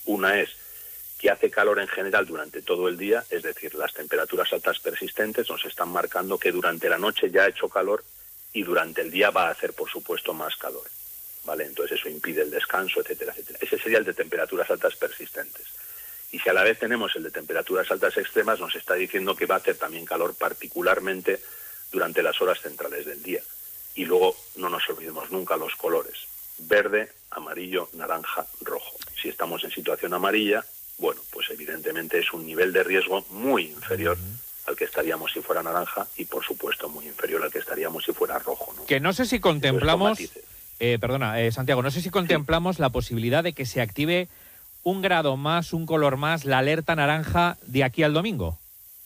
Una es que hace calor en general durante todo el día, es decir, las temperaturas altas persistentes nos están marcando que durante la noche ya ha hecho calor y durante el día va a hacer, por supuesto, más calor, ¿vale? Entonces eso impide el descanso, etcétera, etcétera. Ese sería el de temperaturas altas persistentes. Y si a la vez tenemos el de temperaturas altas extremas, nos está diciendo que va a hacer también calor, particularmente durante las horas centrales del día. Y luego no nos olvidemos nunca los colores: verde, amarillo, naranja, rojo. Si estamos en situación amarilla, bueno, pues evidentemente es un nivel de riesgo muy inferior al que estaríamos si fuera naranja y, por supuesto, muy inferior al que estaríamos si fuera rojo, ¿no? Que no sé si contemplamos, Santiago, no sé si contemplamos la posibilidad de que se active un grado más, un color más, la alerta naranja de aquí al domingo.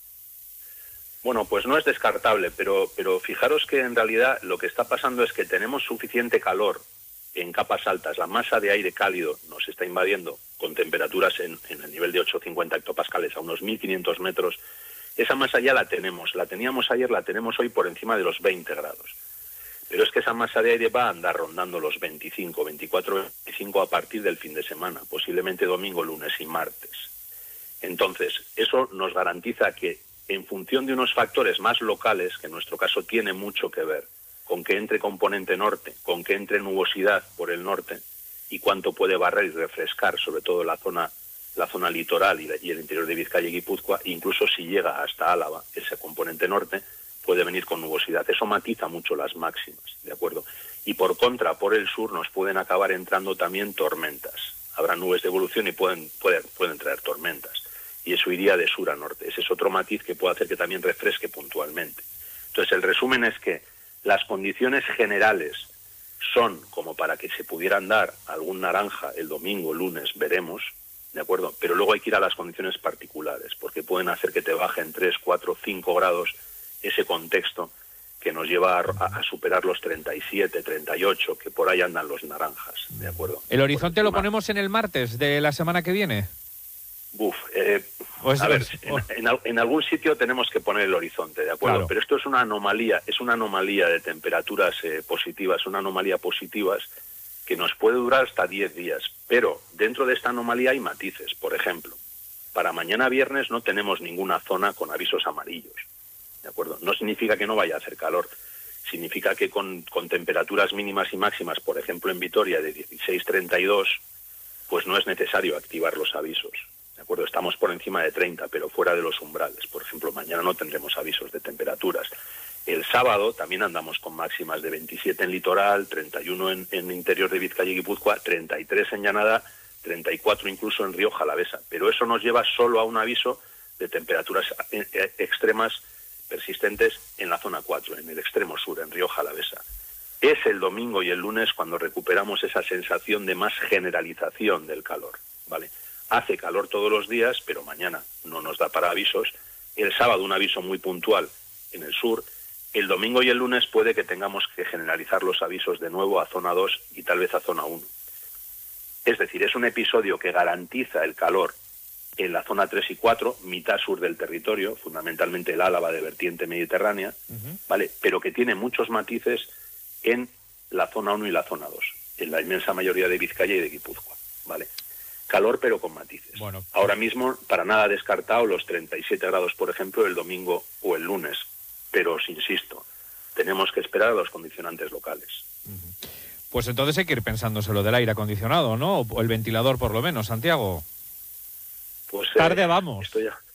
Bueno, pues no es descartable, pero fijaros que en realidad lo que está pasando es que tenemos suficiente calor en capas altas. La masa de aire cálido nos está invadiendo con temperaturas en el nivel de 850 hectopascales a unos 1500 metros. Esa masa ya la tenemos, la teníamos ayer, la tenemos hoy por encima de los 20 grados. Pero es que esa masa de aire va a andar rondando los 25, 24, 25 a partir del fin de semana, posiblemente domingo, lunes y martes. Entonces, eso nos garantiza que en función de unos factores más locales, que en nuestro caso tiene mucho que ver con que entre componente norte, con que entre nubosidad por el norte y cuánto puede barrer y refrescar sobre todo la zona litoral y el interior de Vizcaya y Guipúzcoa, incluso si llega hasta Álava, ese componente norte puede venir con nubosidad. Eso matiza mucho las máximas, ¿de acuerdo? Y por contra, por el sur nos pueden acabar entrando también tormentas. Habrá nubes de evolución y pueden traer tormentas. Y eso iría de sur a norte. Ese es otro matiz que puede hacer que también refresque puntualmente. Entonces, el resumen es que las condiciones generales son como para que se pudieran dar algún naranja el domingo, lunes, veremos, ¿de acuerdo? Pero luego hay que ir a las condiciones particulares, porque pueden hacer que te bajen 3, 4, 5 grados ese contexto que nos lleva a superar los 37, 38, que por ahí andan los naranjas, ¿de acuerdo? ¿El horizonte lo ponemos en el martes de la semana que viene? En algún sitio tenemos que poner el horizonte, ¿de acuerdo? Claro. Pero esto es una anomalía de temperaturas positivas, una anomalía positivas que nos puede durar hasta 10 días. Pero dentro de esta anomalía hay matices. Por ejemplo, para mañana viernes no tenemos ninguna zona con avisos amarillos, ¿de acuerdo? No significa que no vaya a hacer calor, significa que con temperaturas mínimas y máximas, por ejemplo en Vitoria de 16-32, pues no es necesario activar los avisos. ¿De acuerdo? Estamos por encima de 30, pero fuera de los umbrales. Por ejemplo, mañana no tendremos avisos de temperaturas. El sábado también andamos con máximas de 27 en litoral, 31 en interior de Vizcaya y Guipúzcoa, 33 en Llanada, 34 incluso en Rioja Alavesa. Pero eso nos lleva solo a un aviso de temperaturas extremas persistentes en la zona 4, en el extremo sur, en Rioja Alavesa. Es el domingo y el lunes cuando recuperamos esa sensación de más generalización del calor, ¿vale? Hace calor todos los días, pero mañana no nos da para avisos. El sábado un aviso muy puntual en el sur. El domingo y el lunes puede que tengamos que generalizar los avisos de nuevo a zona 2 y tal vez a zona 1. Es decir, es un episodio que garantiza el calor en la zona 3 y 4, mitad sur del territorio, fundamentalmente el Álava de vertiente mediterránea, ¿vale? Pero que tiene muchos matices en la zona 1 y la zona 2, en la inmensa mayoría de Vizcaya y de Guipúzcoa, ¿vale? Calor pero con matices. Bueno, ahora mismo para nada descartado los 37 grados, por ejemplo, el domingo o el lunes, pero os insisto, tenemos que esperar a los condicionantes locales. Pues entonces hay que ir pensándose lo del aire acondicionado, ¿no? O el ventilador por lo menos, Santiago. Pues tarde vamos. Esto ya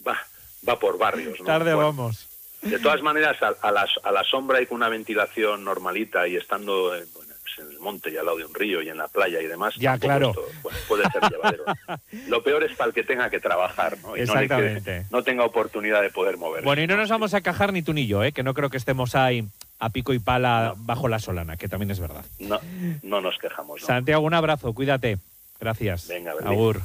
va por barrios, ¿no? Tarde vamos. De todas maneras, a la sombra y con una ventilación normalita y estando en el monte y al lado de un río y en la playa y demás, ya, claro. Esto, puede ser llevadero. Lo peor es para el que tenga que trabajar, ¿no? Y exactamente. no tenga oportunidad de poder moverse. Bueno, y no nos vamos a quejar ni tú ni yo, que no creo que estemos ahí a pico y pala bajo la solana, que también es verdad. No nos quejamos, ¿no? Santiago, un abrazo, cuídate. Gracias. Venga, Berlín. Agur.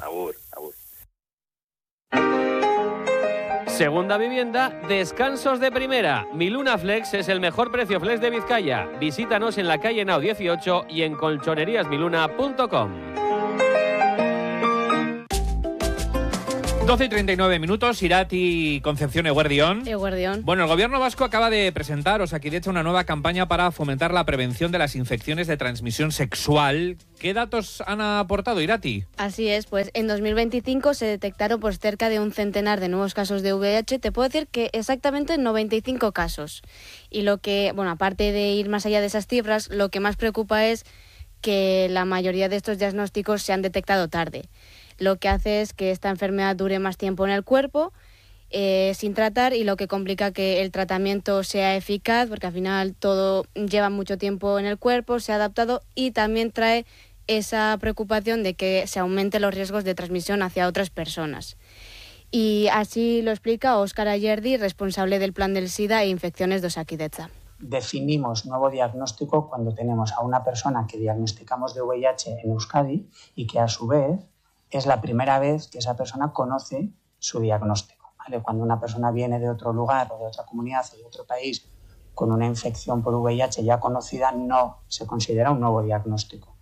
Segunda vivienda, descansos de primera. Miluna Flex es el mejor precio flex de Vizcaya. Visítanos en la calle Nao 18 y en colchoneríasmiluna.com. 12:39, Irati Concepción Eguerdión. Bueno, el gobierno vasco acaba de presentar, Osakidetza, una nueva campaña para fomentar la prevención de las infecciones de transmisión sexual. ¿Qué datos han aportado, Irati? Así es, pues en 2025 se detectaron pues cerca de un centenar de nuevos casos de VIH. Te puedo decir que exactamente 95 casos. Y lo que, bueno, aparte de ir más allá de esas cifras, lo que más preocupa es que la mayoría de estos diagnósticos se han detectado tarde. Lo que hace es que esta enfermedad dure más tiempo en el cuerpo sin tratar, y lo que complica que el tratamiento sea eficaz, porque al final todo lleva mucho tiempo en el cuerpo, se ha adaptado, y también trae esa preocupación de que se aumenten los riesgos de transmisión hacia otras personas. Y así lo explica Óscar Ayerdi, responsable del Plan del SIDA e Infecciones de Osakidetza. Definimos nuevo diagnóstico cuando tenemos a una persona que diagnosticamos de VIH en Euskadi y que a su vez es la primera vez que esa persona conoce su diagnóstico, ¿vale? Cuando una persona viene de otro lugar o de otra comunidad o de otro país con una infección por VIH ya conocida, no se considera un nuevo diagnóstico.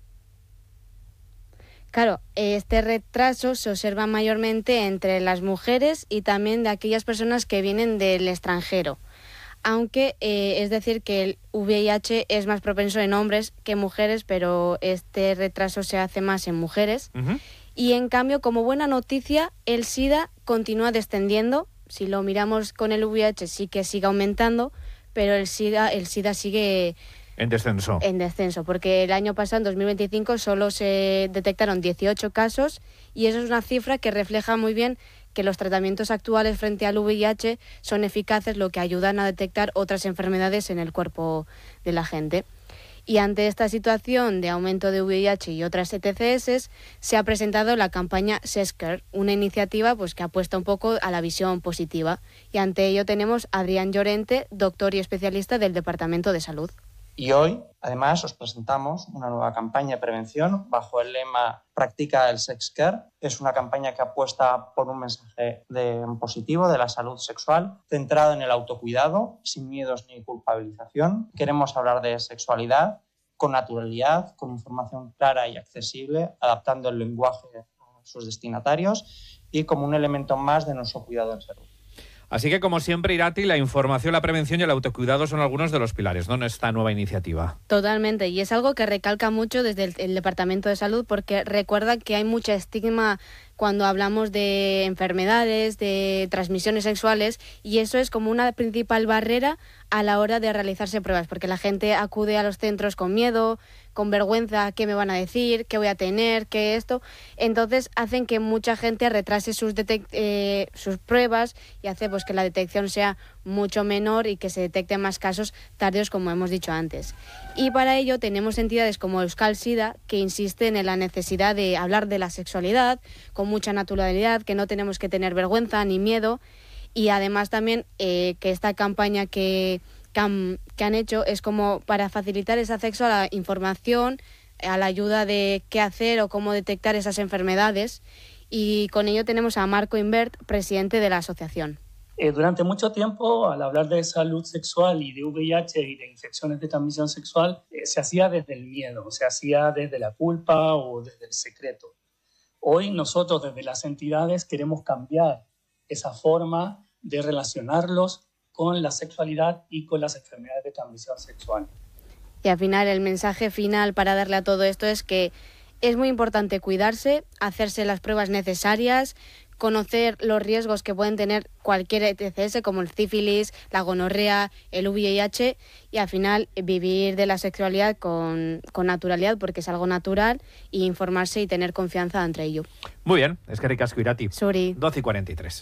Claro, este retraso se observa mayormente entre las mujeres y también de aquellas personas que vienen del extranjero. Aunque es decir que el VIH es más propenso en hombres que en mujeres, pero este retraso se hace más en mujeres. Uh-huh. Y en cambio, como buena noticia, el SIDA continúa descendiendo. Si lo miramos con el VIH sí que sigue aumentando, pero el SIDA sigue en descenso. En descenso, porque el año pasado, en 2025, solo se detectaron 18 casos, y eso es una cifra que refleja muy bien que los tratamientos actuales frente al VIH son eficaces, lo que ayudan a detectar otras enfermedades en el cuerpo de la gente. Y ante esta situación de aumento de VIH y otras ETCS, se ha presentado la campaña SESCARE, una iniciativa pues que apuesta un poco a la visión positiva. Y ante ello tenemos a Adrián Llorente, doctor y especialista del Departamento de Salud. Y hoy, además, os presentamos una nueva campaña de prevención bajo el lema Practica el SESCARE. Es una campaña que apuesta por un mensaje positivo de la salud sexual, centrado en el autocuidado, sin miedos ni culpabilización. Queremos hablar de sexualidad con naturalidad, con información clara y accesible, adaptando el lenguaje a sus destinatarios y como un elemento más de nuestro cuidado en salud. Así que, como siempre, Irati, la información, la prevención y el autocuidado son algunos de los pilares, ¿no?, en esta nueva iniciativa. Totalmente, y es algo que recalca mucho desde el Departamento de Salud, porque recuerda que hay mucha estigma cuando hablamos de enfermedades, de transmisiones sexuales, y eso es como una principal barrera a la hora de realizarse pruebas, porque la gente acude a los centros con miedo, con vergüenza, qué me van a decir, qué voy a tener, qué esto. Entonces hacen que mucha gente retrase sus pruebas y hace pues que la detección sea mucho menor y que se detecten más casos tardíos, como hemos dicho antes. Y para ello tenemos entidades como Euskal SIDA, que insisten en la necesidad de hablar de la sexualidad con mucha naturalidad, que no tenemos que tener vergüenza ni miedo. Y además también que esta campaña que han hecho es como para facilitar ese acceso a la información, a la ayuda de qué hacer o cómo detectar esas enfermedades. Y con ello tenemos a Marco Invert, presidente de la asociación. Durante mucho tiempo, al hablar de salud sexual y de VIH y de infecciones de transmisión sexual, se hacía desde el miedo, se hacía desde la culpa o desde el secreto. Hoy nosotros desde las entidades queremos cambiar esa forma de relacionarlos con la sexualidad y con las enfermedades de transmisión sexual. Y al final, el mensaje final para darle a todo esto es que es muy importante cuidarse, hacerse las pruebas necesarias, conocer los riesgos que pueden tener cualquier ETCS como el sífilis, la gonorrea, el VIH, y al final vivir de la sexualidad con naturalidad, porque es algo natural, y informarse y tener confianza entre ello. Muy bien, es que ricasco, Irati. Suri. 12:43.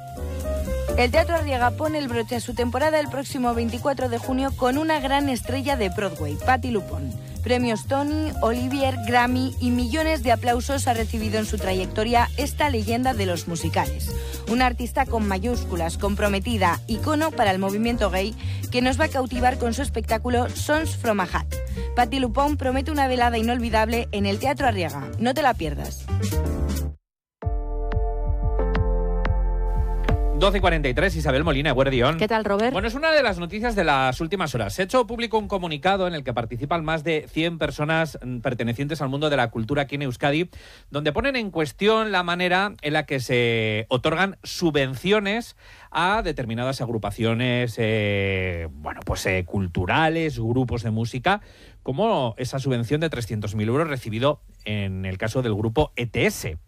El Teatro Arriaga pone el broche a su temporada el próximo 24 de junio con una gran estrella de Broadway, Patti LuPone. Premios Tony, Olivier, Grammy y millones de aplausos ha recibido en su trayectoria esta leyenda de los musicales. Una artista con mayúsculas, comprometida, icono para el movimiento gay, que nos va a cautivar con su espectáculo Songs from a Hat. Patti LuPone promete una velada inolvidable en el Teatro Arriaga. No te la pierdas. 12:43, Isabel Molina, Eguerdión. ¿Qué tal, Robert? Bueno, es una de las noticias de las últimas horas. Se ha hecho público un comunicado en el que participan más de 100 personas pertenecientes al mundo de la cultura aquí en Euskadi, donde ponen en cuestión la manera en la que se otorgan subvenciones a determinadas agrupaciones culturales, grupos de música, como esa subvención de 300.000 euros recibido en el caso del grupo ETS.